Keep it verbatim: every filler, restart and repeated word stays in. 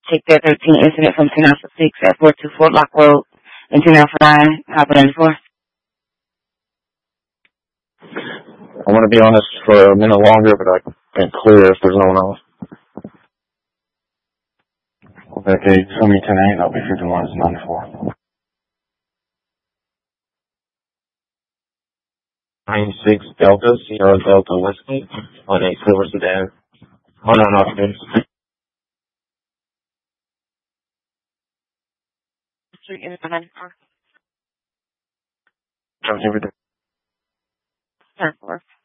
Take that thirteen incident from ten Alpha six at four two four Lock Road and ten Alpha nine, Hopper ninety-four. I want to be on this for a minute longer, but I can't clear if there's no one else. Okay, show me ten eight, I'll be fifty-one ninety-four. nine six Delta, Sierra Delta Whiskey, on eight Silver Sedan. Oh, no, no, dude. Street in ninety-four. Jump everything. ten four.